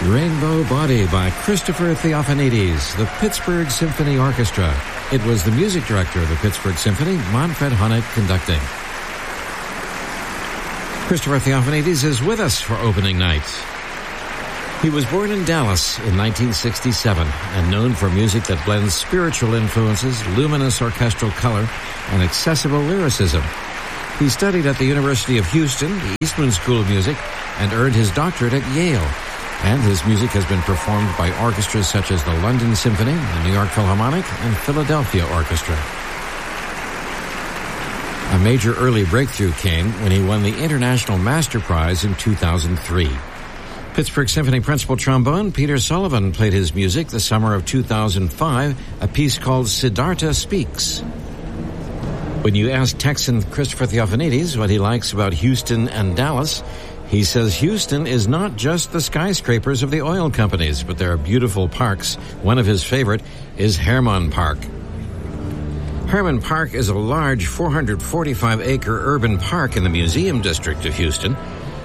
Rainbow Body by Christopher Theophanides, the Pittsburgh Symphony Orchestra. It was the music director of the Pittsburgh Symphony, Manfred Honeck, conducting. Christopher Theophanides is with us for opening night. He was born in Dallas in 1967 and known for music that blends spiritual influences, luminous orchestral color, and accessible lyricism. He studied at the University of Houston, the Eastman School of Music, and earned his doctorate at Yale. And his music has been performed by orchestras such as the London Symphony, the New York Philharmonic, and Philadelphia Orchestra. A major early breakthrough came when he won the International Master Prize in 2003. Pittsburgh Symphony principal trombone Peter Sullivan played his music the summer of 2005, a piece called Siddhartha Speaks. When you ask Texan Christopher Theophanides what he likes about Houston and Dallas, he says Houston is not just the skyscrapers of the oil companies, but there are beautiful parks. One of his favorite is Hermann Park. Hermann Park is a large 445-acre urban park in the Museum District of Houston.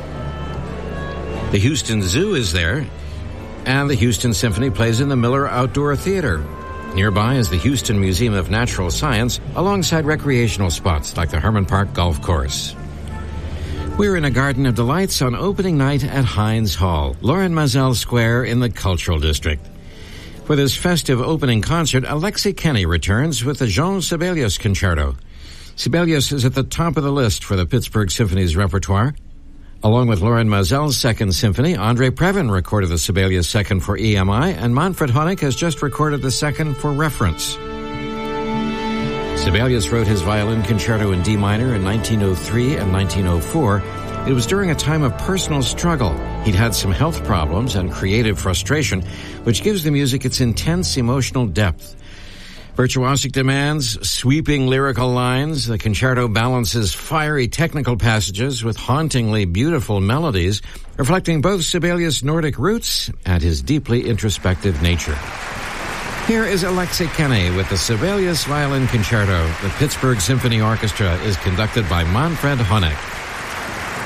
The Houston Zoo is there, and the Houston Symphony plays in the Miller Outdoor Theater. Nearby is the Houston Museum of Natural Science, alongside recreational spots like the Hermann Park Golf Course. We're in a Garden of Delights on opening night at Heinz Hall, Lorin Maazel Square in the Cultural District. For this festive opening concert, Alexei Kenny returns with the Jean Sibelius Concerto. Sibelius is at the top of the list for the Pittsburgh Symphony's repertoire. Along with Lorin Maazel's Second Symphony, Andre Previn recorded the Sibelius Second for EMI, and Manfred Honeck has just recorded the Second for Reference. Sibelius wrote his violin concerto in D minor in 1903 and 1904. It was during a time of personal struggle. He'd had some health problems and creative frustration, which gives the music its intense emotional depth. Virtuosic demands, sweeping lyrical lines, the concerto balances fiery technical passages with hauntingly beautiful melodies, reflecting both Sibelius' Nordic roots and his deeply introspective nature. Here is Alexei Kenny with the Sibelius Violin Concerto. The Pittsburgh Symphony Orchestra is conducted by Manfred Honeck.